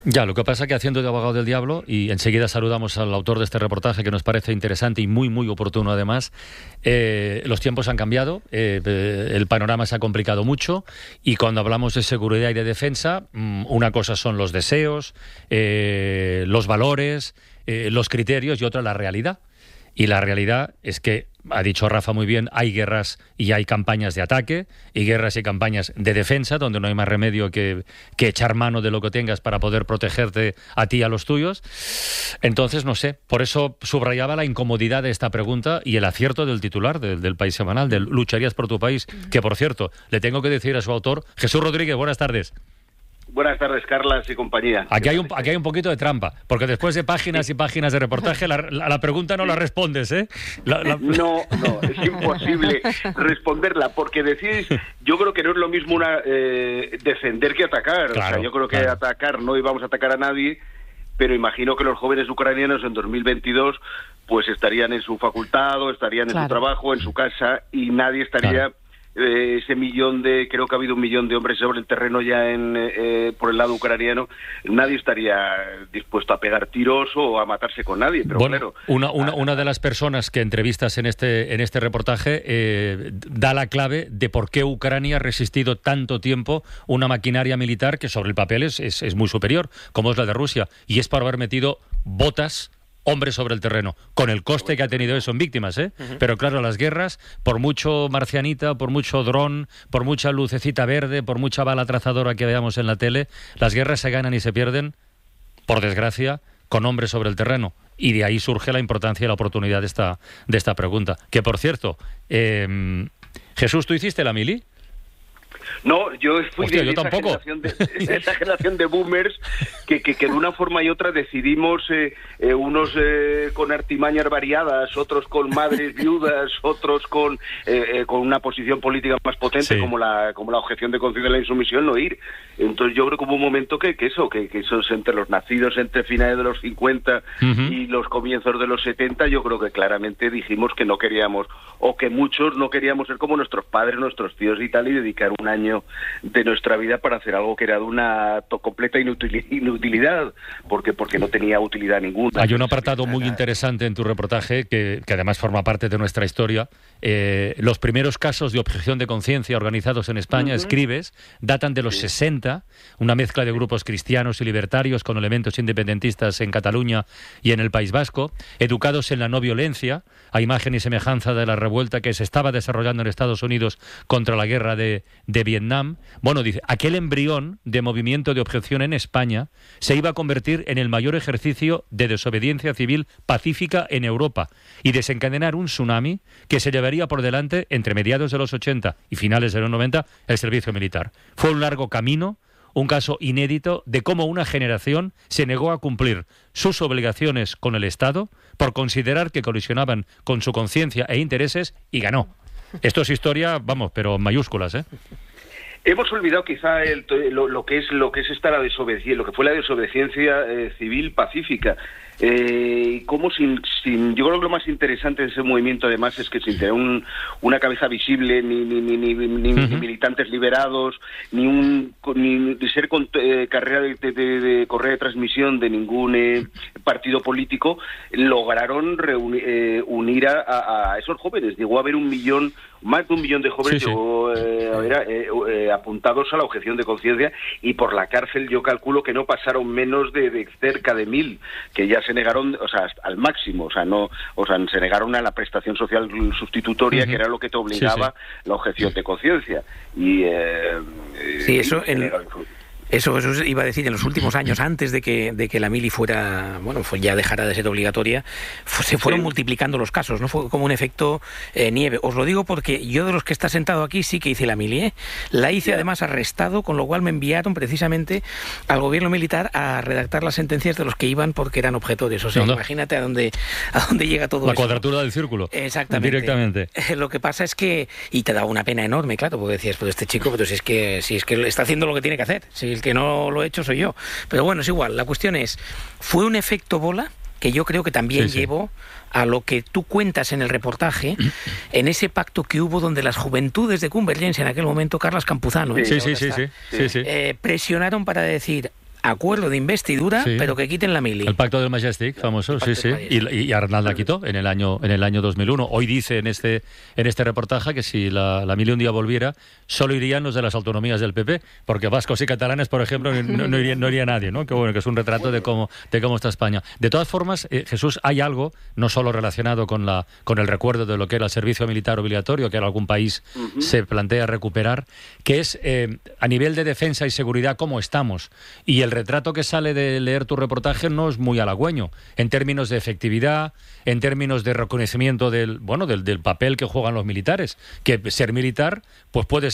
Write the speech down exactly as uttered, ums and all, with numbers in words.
Ya, lo que pasa es que haciendo de abogado del diablo, y enseguida saludamos al autor de este reportaje que nos parece interesante y muy, muy oportuno además, eh, los tiempos han cambiado, eh, eh, el panorama se ha complicado mucho y cuando hablamos de seguridad y de defensa, mmm, una cosa son los deseos, eh, los valores, eh, los criterios y otra la realidad. Y la realidad es que, ha dicho Rafa muy bien, hay guerras y hay campañas de ataque, y guerras y campañas de defensa, donde no hay más remedio que, que echar mano de lo que tengas para poder protegerte a ti y a los tuyos. Entonces, no sé, por eso subrayaba la incomodidad de esta pregunta y el acierto del titular del, del País Semanal, del Lucharías por tu país, que por cierto, le tengo que decir a su autor, Jesús Rodríguez, buenas tardes. Buenas tardes, Carlas y compañía. Aquí hay, un, aquí hay un poquito de trampa, porque después de páginas y páginas de reportaje, la, la, la pregunta no la respondes, ¿eh? La, la... No, no, es imposible responderla, porque decís, yo creo que no es lo mismo una eh, defender que atacar. Claro, o sea, yo creo que claro. atacar no íbamos a atacar a nadie, pero imagino que los jóvenes ucranianos en dos mil veintidós pues estarían en su facultad, o estarían en claro. su trabajo, en su casa, y nadie estaría... Claro. Eh, ese millón de, creo que ha habido un millón de hombres sobre el terreno ya en eh, por el lado ucraniano, nadie estaría dispuesto a pegar tiros o a matarse con nadie. Pero bueno, claro, una, una, una de las personas que entrevistas en este en este reportaje eh, da la clave de por qué Ucrania ha resistido tanto tiempo una maquinaria militar que sobre el papel es, es, es muy superior, como es la de Rusia, y es por haber metido botas, hombres sobre el terreno, con el coste que ha tenido eso en víctimas, ¿eh? Uh-huh. Pero claro, las guerras, por mucho marcianita, por mucho dron, por mucha lucecita verde, por mucha bala trazadora que veamos en la tele, las guerras se ganan y se pierden, por desgracia, con hombres sobre el terreno. Y de ahí surge la importancia y la oportunidad de esta, de esta pregunta. Que, por cierto, eh, Jesús, ¿tú hiciste la mili? No, yo fui Hostia, de, yo esa generación de, de esa generación de boomers que, que, que de una forma y otra decidimos, eh, eh, unos eh, con artimañas variadas, otros con madres viudas, otros con eh, eh, con una posición política más potente, sí. como la como la objeción de conciencia de la insumisión, no ir. Entonces yo creo que hubo un momento que, que eso, que, que esos entre los nacidos entre finales de los cincuenta uh-huh. y los comienzos de los setenta, yo creo que claramente dijimos que no queríamos, o que muchos no queríamos ser como nuestros padres, nuestros tíos y tal, y dedicar un año de nuestra vida para hacer algo que era de una completa inutil- inutilidad, porque porque no tenía utilidad ninguna. Hay un apartado muy interesante en tu reportaje que, que además forma parte de nuestra historia. Eh, los primeros casos de objeción de conciencia organizados en España, uh-huh. escribes, datan de los sí. sesenta, una mezcla de grupos cristianos y libertarios con elementos independentistas en Cataluña y en el País Vasco, educados en la no violencia, a imagen y semejanza de la revuelta que se estaba desarrollando en Estados Unidos contra la guerra de, de Vietnam. Bueno, dice, aquel embrión de movimiento de objeción en España se iba a convertir en el mayor ejercicio de desobediencia civil pacífica en Europa y desencadenar un tsunami que se llevaría por delante entre mediados de los ochenta y finales de los noventa el servicio militar. Fue un largo camino, un caso inédito de cómo una generación se negó a cumplir sus obligaciones con el Estado por considerar que colisionaban con su conciencia e intereses y ganó. Esto es historia, vamos, pero en mayúsculas, ¿eh? Hemos olvidado quizá el, lo, lo que es lo que es esta la desobediencia, lo que fue la desobediencia eh, civil pacífica. Eh, como sin, sin, yo creo que lo más interesante de ese movimiento además es que sin tener un, una cabeza visible, ni, ni, ni, ni, ni, uh-huh. ni militantes liberados, ni un ni, ni ser con, eh, carrera de, de, de, de correa de transmisión de ningún eh, partido político, lograron reuni, eh, unir a, a esos jóvenes. Llegó a haber un millón, más de un millón de jóvenes sí, llegó, sí. Eh, a ver, eh, eh, apuntados a la objeción de conciencia, y por la cárcel yo calculo que no pasaron menos de, de cerca de mil, que ya se negaron, o sea, al máximo, o sea, no, o sea, se negaron a la prestación social sustitutoria, uh-huh. que era lo que te obligaba sí, sí. la objeción de conciencia. Y eh, sí, eso en el... Eso, eso iba a decir, en los últimos años, antes de que de que la mili fuera, bueno, fue, ya dejara de ser obligatoria, fue, se fueron sí. multiplicando los casos, ¿no? Fue como un efecto eh, nieve. Os lo digo porque yo, de los que está sentado aquí, sí que hice la mili, ¿eh? La hice además arrestado, con lo cual me enviaron precisamente al gobierno militar a redactar las sentencias de los que iban porque eran objetores. O sea, no, no. imagínate a dónde a dónde llega todo la eso. La cuadratura del círculo. Exactamente. Directamente. Lo que pasa es que, y te daba una pena enorme, claro, porque decías, pues este chico, pero si es que si es que está haciendo lo que tiene que hacer, si que no lo he hecho soy yo. Pero bueno, es igual. La cuestión es, ¿fue un efecto bola? Que yo creo que también sí, llevó sí. a lo que tú cuentas en el reportaje, en ese pacto que hubo donde las juventudes de Convergencia en aquel momento, Carles Campuzano, sí, ¿eh? sí, sí, sí, sí, sí, sí. Eh, presionaron para decir, acuerdo de investidura, sí, pero que quiten la mili. El pacto del Majestic, famoso, sí, sí. Y, y Arnal la quitó en el año en el año dos mil uno. Hoy dice en este en este reportaje que si la, la mili un día volviera, solo irían los de las autonomías del P P, porque vascos y catalanes, por ejemplo, no, no, iría, no iría nadie, ¿no? Que bueno, que es un retrato de cómo de cómo está España. De todas formas, eh, Jesús, hay algo no solo relacionado con la con el recuerdo de lo que era el servicio militar obligatorio, que en algún país uh-huh. se plantea recuperar, que es eh, a nivel de defensa y seguridad cómo estamos. Y el El retrato que sale de leer tu reportaje no es muy halagüeño en términos de efectividad, en términos de reconocimiento del bueno del, del papel que juegan los militares, que ser militar pues puede